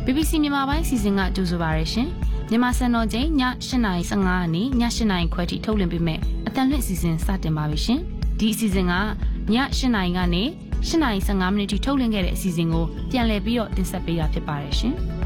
BBC မြန်မာပိုင်းစီစဉ်ကကြိုဆိုပါရရှင်မြန်မာစံတော်ချိန်ည8:15နဲ့ည8:00ခွဲထိထုတ်လွှင့်ပေးမယ်အတန်လွင့်စီစဉ်စတင်ပါပြီရှင်ဒီအစီအစဉ်ကည8:00ကနေ8:15ထိထုတ်လွှင့်ခဲ့တဲ့အစီအစဉ်ကိုပြန်လည်ပြီးတော့တင်ဆက်ပေးတာဖြစ်ပါတယ်ရှင်